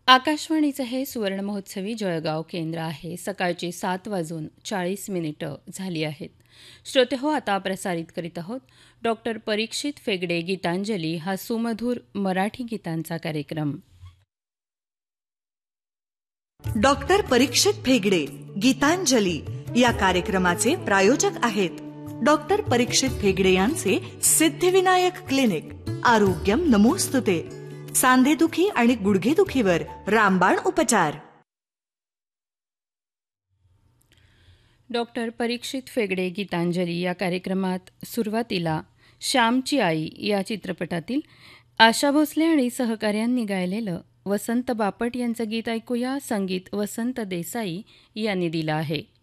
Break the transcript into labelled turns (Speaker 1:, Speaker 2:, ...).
Speaker 1: आकाशवाणीचं हे सुवर्णमहोत्सवी जळगाव केंद्र आहे. सकाळची 7:40 झाली आहेत. श्रोते हो, आता प्रसारित करीत आहोत डॉक्टर परीक्षित फेगडे गीतांजली हा सुमधुर मराठी गीतांचा कार्यक्रम.
Speaker 2: डॉक्टर परीक्षित फेगडे गीतांजली या कार्यक्रमाचे प्रायोजक आहेत डॉक्टर परीक्षित फेगडे यांचे सिद्धिविनायक क्लिनिक. आरोग्यम नमोस्तुते. सांधेदुखी आणि गुडघेदुखीवर रामबाण उपचार.
Speaker 1: डॉक्टर परीक्षित फेगडे गीतांजली या कार्यक्रमात सुरुवातीला श्यामची आई या चित्रपटातील आशा भोसले आणि सहकाऱ्यांनी गायलेलं वसंत बापट यांचं गीत ऐकूया. संगीत वसंत देसाई यांनी दिलं आहे.